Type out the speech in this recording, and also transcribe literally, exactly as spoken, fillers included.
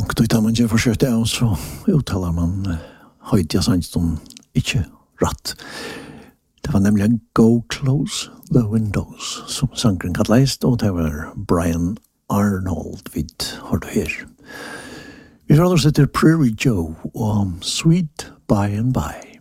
langt ut man ikke forsøkte av, så uttaler man høyt i sannston ikke rett. Det var nemlig Go Close the Windows, som sangren kalleist, og det var Brian Arnold vid hørte her. Vi får altså etter Prairie Joe og Sweet By and By.